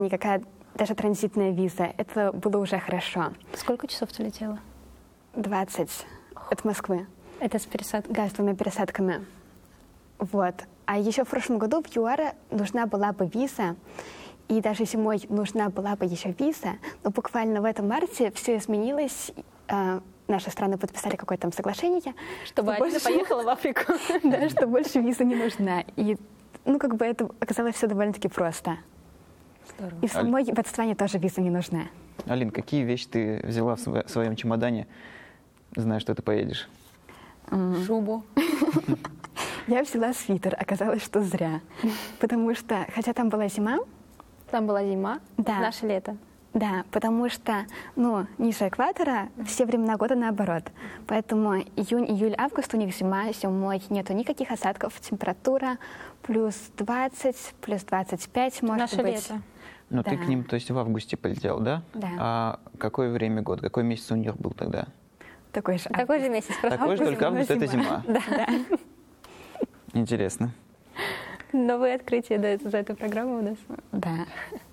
никакая даже транзитная виза. Это было уже хорошо. Сколько часов ты летела? 20 от Москвы. Это с пересадкой? Да, с 2 пересадками. Вот. А еще в прошлом году в ЮАР нужна была бы виза, и даже зимой нужна была бы еще виза, но буквально в этом марте все изменилось. Наши страны подписали какое-то там соглашение. Чтобы Алина поехала в Африку. Да, что больше виза не нужна. И, это оказалось все довольно-таки просто. Здорово. И в самой Ботсване тоже виза не нужна. Алин, какие вещи ты взяла в своем чемодане, зная, что ты поедешь? Шубу. Я взяла свитер, оказалось, что зря. Потому что, хотя там была зима. Там была зима, да. Наше лето. Да, потому что, ниже экватора все времена года наоборот. Поэтому июнь, июль, август у них зима, зимой нету никаких осадков, температура плюс 20, плюс 25, может Наше быть. лето. Но Да. ты к ним, то есть в августе полетел, да? Да. А какое время года, какой месяц у них был тогда? Такой же месяц. Просто Такой же, только август — это зима. Да. Интересно. Новые открытия за эту программу у нас. Да.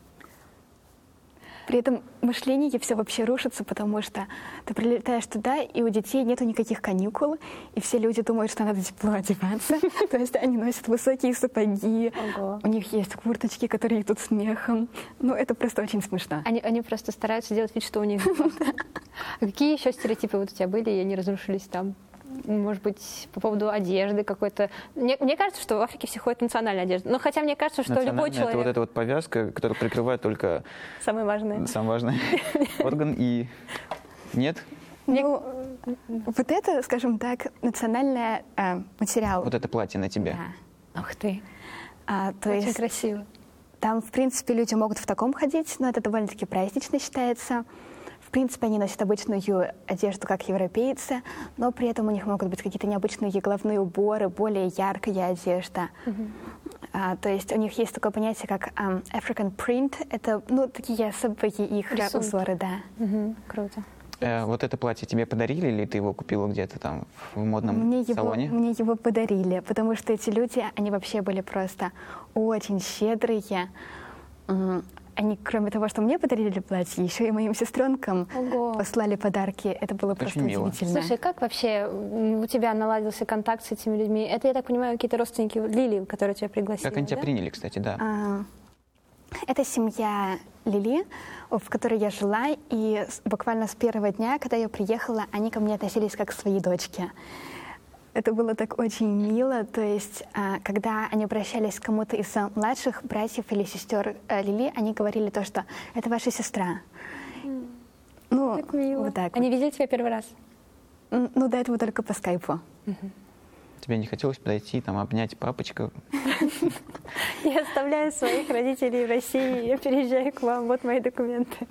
При этом мышление все вообще рушится, потому что ты прилетаешь туда, и у детей нету никаких каникул, и все люди думают, что надо тепло одеваться. То есть они носят высокие сапоги, у них есть курточки, которые идут с мехом. Это просто очень смешно. Они просто стараются делать вид, что у них... А какие еще стереотипы вот у тебя были, и они разрушились там? Может быть, по поводу одежды какой-то. Мне кажется, что в Африке все ходят в национальной одежде. Но хотя мне кажется, что любой человек... Это вот эта вот повязка, которая прикрывает только... Самый важный орган и... Нет? Вот это, скажем так, национальный материал. Вот это платье на тебе. Да. Ух ты. Очень красиво. Там, в принципе, люди могут в таком ходить, но это довольно-таки празднично считается. В принципе, они носят обычную одежду, как европейцы, но при этом у них могут быть какие-то необычные головные уборы, более яркая одежда. То есть у них есть такое понятие, как African print. Это, такие особые их узоры, да. Круто. Вот это платье тебе подарили, или ты его купила где-то там в модном салоне? Мне его подарили, потому что эти люди, они вообще были просто очень щедрые. Они, кроме того, что мне подарили платье, еще и моим сестренкам послали подарки. Это было просто удивительно. Слушай, как вообще у тебя наладился контакт с этими людьми? Это, я так понимаю, какие-то родственники Лили, которые тебя пригласили, Как они тебя приняли, кстати, да? Это семья Лили, в которой я жила, и буквально с первого дня, когда я приехала, они ко мне относились как к своей дочке. Это было так очень мило, то есть, когда они обращались к кому-то из младших братьев или сестер Лили, они говорили то, что это ваша сестра. Так мило. Вот так они видели тебя первый раз? До этого только по скайпу. Тебе не хотелось подойти, обнять папочку? Я оставляю своих родителей в России, я переезжаю к вам, вот мои документы.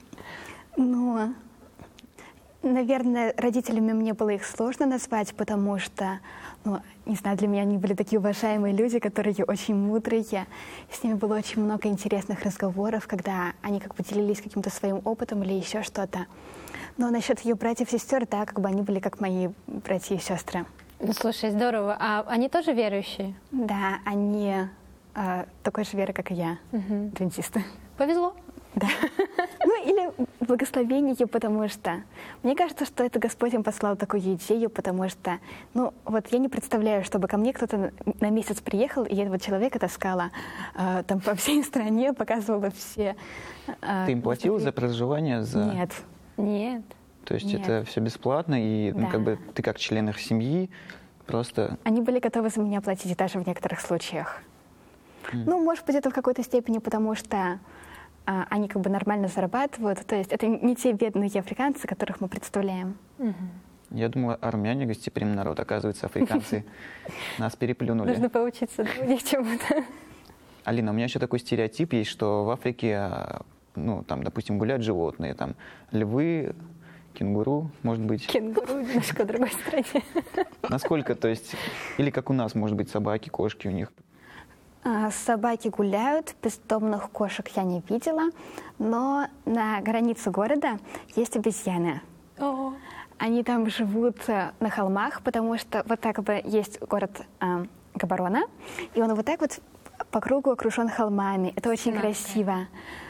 Наверное, родителями мне было их сложно назвать, потому что, не знаю, для меня они были такие уважаемые люди, которые очень мудрые. С ними было очень много интересных разговоров, когда они делились каким-то своим опытом или еще что-то. Но насчет ее братьев и сестер, да, они были как мои братья и сестры. Слушай, здорово. А они тоже верующие? Да, они такой же веры, как и я, адвентисты. Повезло. Да. Или благословение, потому что мне кажется, что это Господь им послал такую идею, потому что, я не представляю, чтобы ко мне кто-то на месяц приехал, и этого человека таскала там по всей стране, показывала все. Ты им платила за проживание? Нет. То есть это все бесплатно, и ты как член их семьи просто... Они были готовы за меня платить даже в некоторых случаях. Может быть, это в какой-то степени, потому что они нормально зарабатывают. То есть это не те бедные африканцы, которых мы представляем. Я думала, армяне гостеприимный народ. Оказывается, африканцы нас переплюнули. Нужно поучиться у них чему-то. Алина, у меня еще такой стереотип есть, что в Африке, допустим, гуляют животные, львы, кенгуру, может быть. Кенгуру немножко в другой стране. Насколько, то есть, или как у нас, может быть, собаки, кошки у них? Собаки гуляют, бездомных кошек я не видела, но на границе города есть обезьяны. Они там живут на холмах, потому что есть город Габорона, и он по кругу окружен холмами. Это очень красиво.